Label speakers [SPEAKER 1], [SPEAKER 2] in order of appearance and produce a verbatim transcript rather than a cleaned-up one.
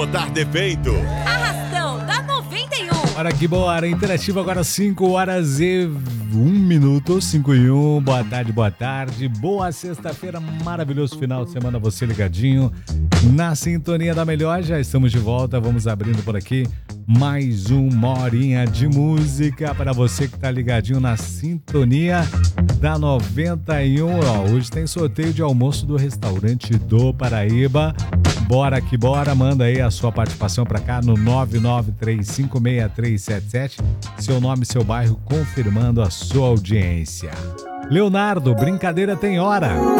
[SPEAKER 1] Botar defeito.
[SPEAKER 2] Arrastão da noventa e um.
[SPEAKER 3] Olha que boa hora interativa, agora cinco horas e um minuto, cinco e um. Boa tarde, boa tarde. Boa sexta-feira, maravilhoso final de semana, você ligadinho na sintonia da melhor. Já estamos de volta, vamos abrindo por aqui mais uma horinha de música para você que tá ligadinho na sintonia da noventa e um. Ó, hoje tem sorteio de almoço do restaurante do Paraíba. Bora que bora, manda aí a sua participação para cá no nove nove três cinco seis três sete sete, seu nome e seu bairro confirmando a sua audiência. Leonardo, brincadeira tem hora.